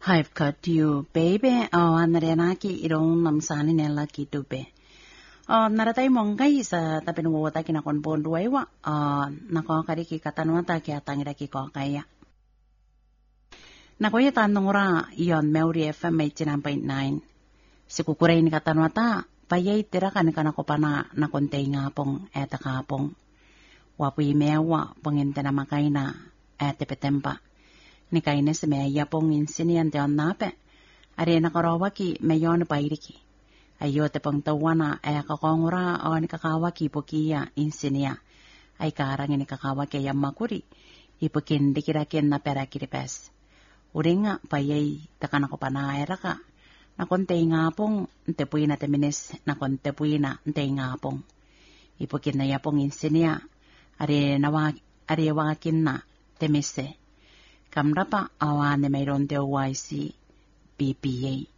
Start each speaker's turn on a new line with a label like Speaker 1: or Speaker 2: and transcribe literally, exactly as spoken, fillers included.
Speaker 1: I've got you, baby. Oh, narenaki irong namsani nela kitube. Oh, naratay mongkay sa tapi nungwata kinakon duay wa. Oh, nakakari ki katanwata kaya tangira ki ko kaya. Nakoya tanong ra iyon Meuri F M eighty-nine point nine. Si kukuray ni katanwata, payay tira ka ni kanako pa na nakontay nga pong eta kapong. Wapuy mewa panginte na makay na ete petempa. Ni kaine si meya pong insinian te on nape. Ari nakarawa ki meyon pairiki. Ayote pang tawana ay kakongura o ni kakawa ki pokiya insinia. Ay karang ni kakawa kaya makuri. Ipukin dikirakin na pera kiripes. Uri nga payay takan ako panaera ka. Nakontay nga pong ntepuy na teminis nakontepuy na ntay nga pong. Ipukin na yapong insinia. Ari nawa ari wakin na temise. Kamrapa awa ni mayroon te Y C B P A.